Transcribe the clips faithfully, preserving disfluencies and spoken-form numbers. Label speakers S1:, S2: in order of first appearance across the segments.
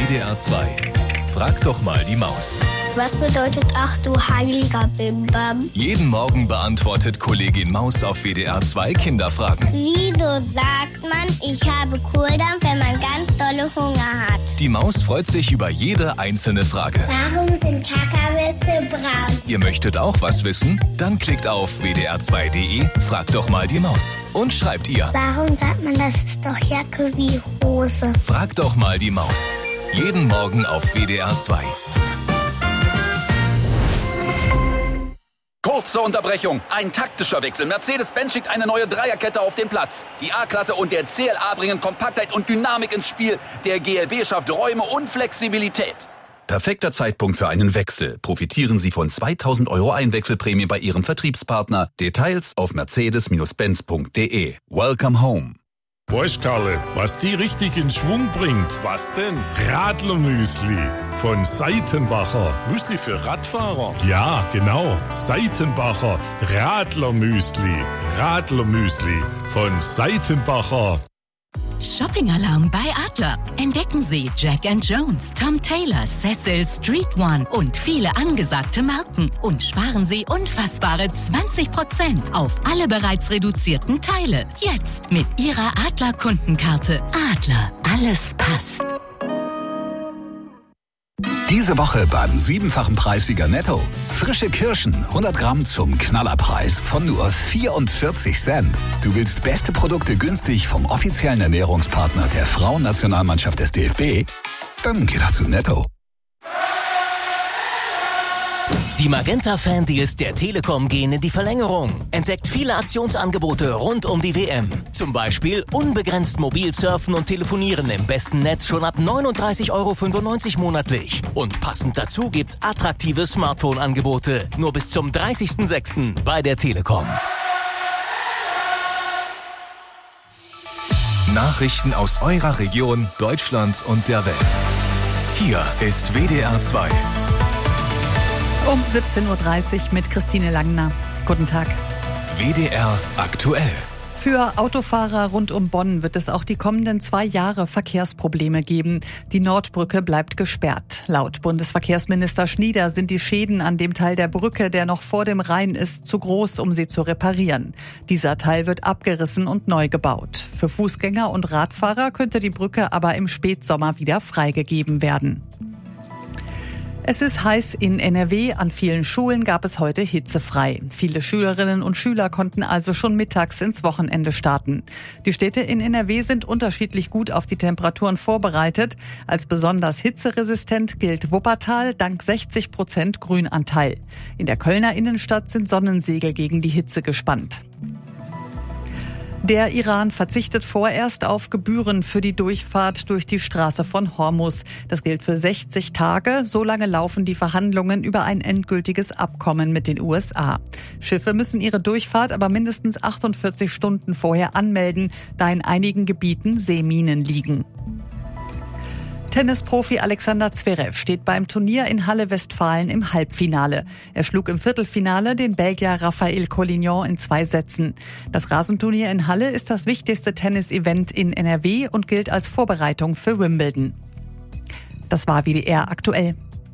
S1: D R zwei. Frag doch mal die Maus.
S2: Was bedeutet ach du heiliger Bimbam?
S1: Jeden Morgen beantwortet Kollegin Maus auf W D R zwei Kinderfragen.
S2: Wieso sagt man, ich habe Kohldampf, wenn man ganz dolle Hunger hat?
S1: Die Maus freut sich über jede einzelne Frage.
S2: Warum sind Kakawisse braun?
S1: Ihr möchtet auch was wissen? Dann klickt auf w d r zwei punkt d e, fragt doch mal die Maus und schreibt ihr.
S2: Warum sagt man, das ist doch Jacke wie Hose?
S1: Fragt doch mal die Maus. Jeden Morgen auf W D R zwei.
S3: Kurze Unterbrechung, ein taktischer Wechsel. Mercedes-Benz schickt eine neue Dreierkette auf den Platz. Die A-Klasse und der C L A bringen Kompaktheit und Dynamik ins Spiel. Der G L B schafft Räume und Flexibilität.
S4: Perfekter Zeitpunkt für einen Wechsel. Profitieren Sie von zweitausend Euro Einwechselprämie bei Ihrem Vertriebspartner. Details auf mercedes Benz punkt d e. Welcome home.
S5: Weißt Karle, was die richtig in Schwung bringt? Was denn? Radlermüsli von Seitenbacher. Müsli für Radfahrer? Ja, genau. Seitenbacher Radlermüsli. Radlermüsli von Seitenbacher.
S6: Shopping-Alarm bei Adler. Entdecken Sie Jack and Jones, Tom Taylor, Cecil, Street One und viele angesagte Marken. Und sparen Sie unfassbare zwanzig Prozent auf alle bereits reduzierten Teile. Jetzt mit Ihrer Adler-Kundenkarte. Adler, alles passt.
S7: Diese Woche beim siebenfachen Preissieger Netto. Frische Kirschen, hundert Gramm zum Knallerpreis von nur vierundvierzig Cent. Du willst beste Produkte günstig vom offiziellen Ernährungspartner der Frauennationalmannschaft des D F B? Dann geh doch zu Netto.
S8: Die Magenta-Fan-Deals der Telekom gehen in die Verlängerung. Entdeckt viele Aktionsangebote rund um die W M. Zum Beispiel unbegrenzt mobil surfen und telefonieren im besten Netz schon ab neununddreißig Euro fünfundneunzig monatlich. Und passend dazu gibt's attraktive Smartphone-Angebote. Nur bis zum dreißigsten sechsten bei der Telekom.
S1: Nachrichten aus eurer Region, Deutschland und der Welt. Hier ist W D R zwei.
S9: Um siebzehn Uhr dreißig mit Christine Langner. Guten Tag.
S1: W D R aktuell.
S9: Für Autofahrer rund um Bonn wird es auch die kommenden zwei Jahre Verkehrsprobleme geben. Die Nordbrücke bleibt gesperrt. Laut Bundesverkehrsminister Schnieder sind die Schäden an dem Teil der Brücke, der noch vor dem Rhein ist, zu groß, um sie zu reparieren. Dieser Teil wird abgerissen und neu gebaut. Für Fußgänger und Radfahrer könnte die Brücke aber im Spätsommer wieder freigegeben werden. Es ist heiß in N R W. An vielen Schulen gab es heute hitzefrei. Viele Schülerinnen und Schüler konnten also schon mittags ins Wochenende starten. Die Städte in N R W sind unterschiedlich gut auf die Temperaturen vorbereitet. Als besonders hitzeresistent gilt Wuppertal dank sechzig Prozent Grünanteil. In der Kölner Innenstadt sind Sonnensegel gegen die Hitze gespannt. Der Iran verzichtet vorerst auf Gebühren für die Durchfahrt durch die Straße von Hormuz. Das gilt für sechzig Tage. So lange laufen die Verhandlungen über ein endgültiges Abkommen mit den U S A. Schiffe müssen ihre Durchfahrt aber mindestens achtundvierzig Stunden vorher anmelden, da in einigen Gebieten Seeminen liegen. Tennisprofi Alexander Zverev steht beim Turnier in Halle-Westfalen im Halbfinale. Er schlug im Viertelfinale den Belgier Raphael Collignon in zwei Sätzen. Das Rasenturnier in Halle ist das wichtigste Tennis-Event in N R W und gilt als Vorbereitung für Wimbledon. Das war W D R aktuell.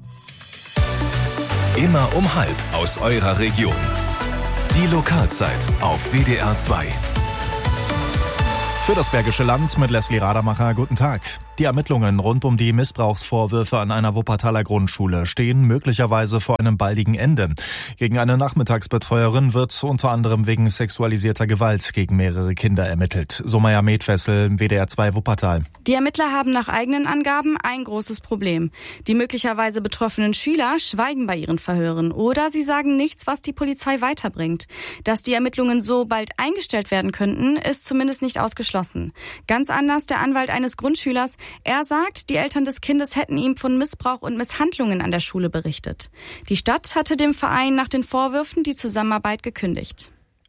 S1: Immer um halb aus eurer Region. Die Lokalzeit auf W D R zwei.
S10: Für das Bergische Land mit Leslie Radermacher, guten Tag. Die Ermittlungen rund um die Missbrauchsvorwürfe an einer Wuppertaler Grundschule stehen möglicherweise vor einem baldigen Ende. Gegen eine Nachmittagsbetreuerin wird unter anderem wegen sexualisierter Gewalt gegen mehrere Kinder ermittelt. Somaya Metfessel, W D R zwei Wuppertal.
S11: Die Ermittler haben nach eigenen Angaben ein großes Problem. Die möglicherweise betroffenen Schüler schweigen bei ihren Verhören oder sie sagen nichts, was die Polizei weiterbringt. Dass die Ermittlungen so bald eingestellt werden könnten, ist zumindest nicht ausgeschlossen. Ganz anders der Anwalt eines Grundschülers. Er sagt, die Eltern des Kindes hätten ihm von Missbrauch und Misshandlungen an der Schule berichtet. Die Stadt hatte dem Verein nach den Vorwürfen die Zusammenarbeit gekündigt.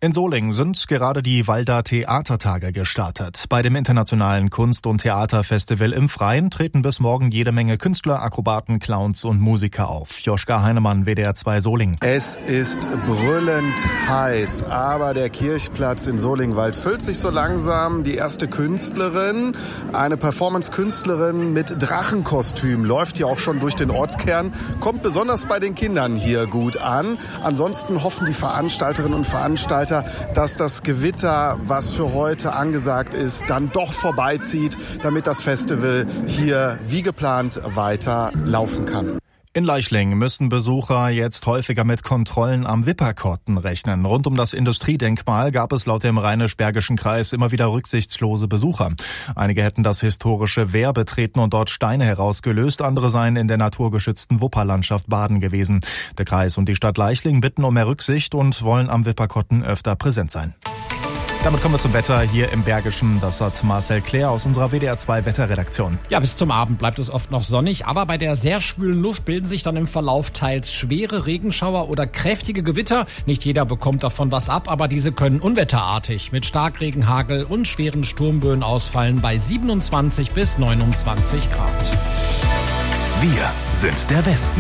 S10: In Solingen sind gerade die Walder Theatertage gestartet. Bei dem internationalen Kunst- und Theaterfestival im Freien treten bis morgen jede Menge Künstler, Akrobaten, Clowns und Musiker auf. Joschka Heinemann, W D R zwei Solingen.
S12: Es ist brüllend heiß, aber der Kirchplatz in Solingwald füllt sich so langsam. Die erste Künstlerin, eine Performance-Künstlerin mit Drachenkostüm, läuft ja auch schon durch den Ortskern, kommt besonders bei den Kindern hier gut an. Ansonsten hoffen die Veranstalterinnen und Veranstalter, dass das Gewitter, was für heute angesagt ist, dann doch vorbeizieht, damit das Festival hier wie geplant weiter laufen kann.
S10: In Leichlingen müssen Besucher jetzt häufiger mit Kontrollen am Wipperkotten rechnen. Rund um das Industriedenkmal gab es laut dem Rheinisch-Bergischen Kreis immer wieder rücksichtslose Besucher. Einige hätten das historische Wehr betreten und dort Steine herausgelöst, andere seien in der naturgeschützten Wupperlandschaft baden gewesen. Der Kreis und die Stadt Leichlingen bitten um mehr Rücksicht und wollen am Wipperkotten öfter präsent sein. Damit kommen wir zum Wetter hier im Bergischen. Das hat Marcel Claire aus unserer W D R zwei Wetterredaktion.
S13: Ja, bis zum Abend bleibt es oft noch sonnig, aber bei der sehr schwülen Luft bilden sich dann im Verlauf teils schwere Regenschauer oder kräftige Gewitter. Nicht jeder bekommt davon was ab, aber diese können unwetterartig mit Starkregen, Hagel und schweren Sturmböen ausfallen bei siebenundzwanzig bis neunundzwanzig Grad.
S1: Wir sind der Westen.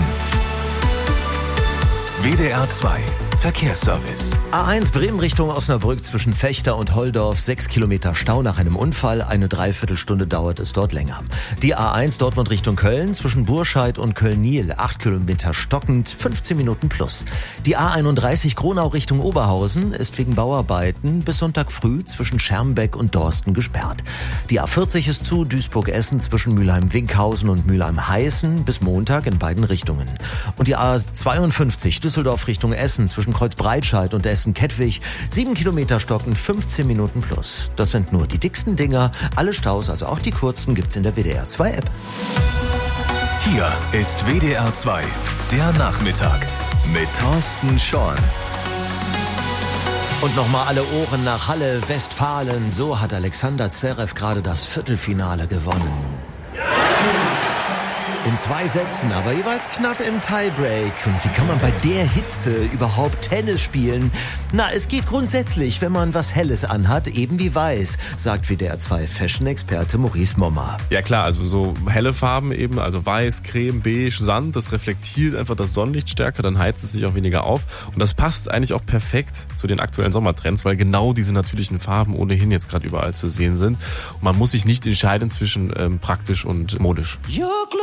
S1: W D R zwei Verkehrsservice.
S14: A eins Bremen Richtung Osnabrück zwischen Vechta und Holdorf. Sechs Kilometer Stau nach einem Unfall. Eine Dreiviertelstunde dauert es dort länger. Die A eins Dortmund Richtung Köln zwischen Burscheid und Köln-Niel. Acht Kilometer stockend. fünfzehn Minuten plus. Die A einunddreißig Gronau Richtung Oberhausen ist wegen Bauarbeiten bis Sonntag früh zwischen Schermbeck und Dorsten gesperrt. Die A vierzig ist zu Duisburg-Essen zwischen Mülheim-Winkhausen und Mülheim-Heißen bis Montag in beiden Richtungen. Und die A zweiundfünfzig Düsseldorf Richtung Essen zwischen Kreuzbreitscheid und Essen-Kettwig. Sieben Kilometer stocken, fünfzehn Minuten plus. Das sind nur die dicksten Dinger. Alle Staus, also auch die kurzen, gibt's in der W D R zwei App.
S1: Hier ist W D R zwei, der Nachmittag mit Thorsten Schorn.
S14: Und nochmal alle Ohren nach Halle, Westfalen. So hat Alexander Zverev gerade das Viertelfinale gewonnen. In zwei Sätzen, aber jeweils knapp im Tiebreak. Und wie kann man bei der Hitze überhaupt Tennis spielen? Na, es geht grundsätzlich, wenn man was Helles anhat, eben wie weiß, sagt W D R zwei Fashion-Experte Maurice Mommer.
S15: Ja klar, also so helle Farben eben, also weiß, creme, beige, Sand, das reflektiert einfach das Sonnenlicht stärker, dann heizt es sich auch weniger auf. Und das passt eigentlich auch perfekt zu den aktuellen Sommertrends, weil genau diese natürlichen Farben ohnehin jetzt gerade überall zu sehen sind. Und man muss sich nicht entscheiden zwischen ähm, praktisch und modisch.